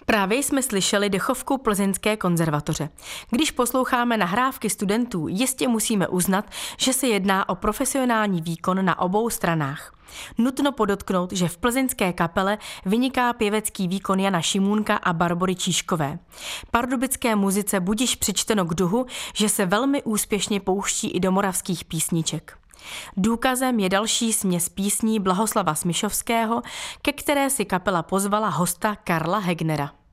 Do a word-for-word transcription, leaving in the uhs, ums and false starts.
Právě jsme slyšeli dechovku Plzeňské konzervatoře. Když posloucháme nahrávky studentů, jistě musíme uznat, že se jedná o profesionální výkon na obou stranách. Nutno podotknout, že v plzeňské kapele vyniká pěvecký výkon Jana Šimůnka a Barbory Číškové. Pardubické muzice budiž přičteno k duhu, že se velmi úspěšně pouští i do moravských písniček. Důkazem je další směs písní Blahoslava Smišovského, ke které si kapela pozvala hosta Karla Hegnera.